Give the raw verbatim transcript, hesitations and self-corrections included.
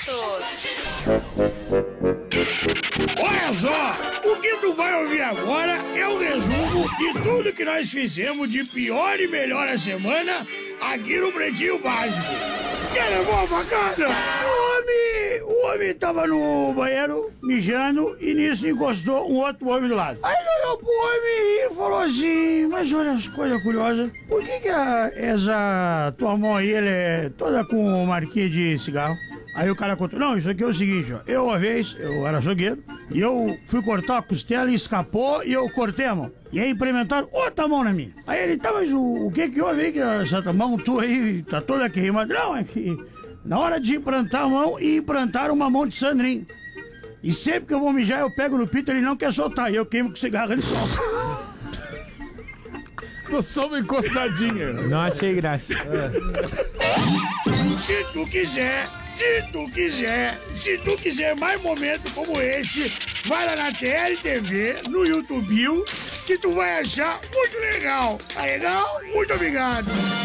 Olha só, o que tu vai ouvir agora é um resumo de tudo que nós fizemos de pior e melhor a semana aqui no Pretinho Básico. Quer levar uma facada? O homem, o homem tava no banheiro, mijando, e nisso encostou um outro homem do lado. Aí ele olhou pro homem e falou assim, mas olha as coisas curiosas, por que que a, essa tua mão aí, ela é toda com marquinha de cigarro? Aí o cara contou, não, isso aqui é o seguinte, ó, eu uma vez, eu era açougueiro, e eu fui cortar a costela e escapou, e eu cortei a mão. E aí implementaram outra mão na minha. Aí ele, tá, mas o, o que que houve aí, que essa mão tua aí tá toda queimada? Não, é que na hora de implantar a mão, e implantaram uma mão de Sandrinho. E sempre que eu vou mijar, eu pego no pito, ele não quer soltar, e eu queimo com cigarro, ele solta. Só uma encostadinha. Não achei graça. Se tu quiser, se tu quiser, se tu quiser mais momentos como esse, vai lá na T L T V, no YouTube, que tu vai achar muito legal. Tá legal? Muito obrigado.